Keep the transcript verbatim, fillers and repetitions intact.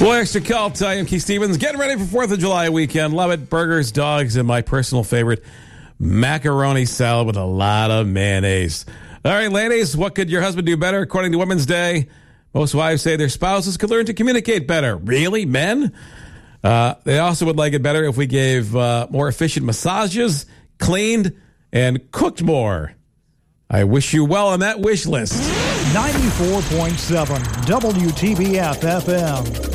Well, extra call time. I'm Keith Stevens. Getting ready for fourth of July weekend. Love it. Burgers, dogs, and my personal favorite, macaroni salad with a lot of mayonnaise. All right, ladies, what could your husband do better according to Women's Day? Most wives say their spouses could learn to communicate better. Really, men? Uh, they also would like it better if we gave uh, more efficient massages, cleaned, and cooked more. I wish you well on that wish list. ninety-four point seven W T B F F M.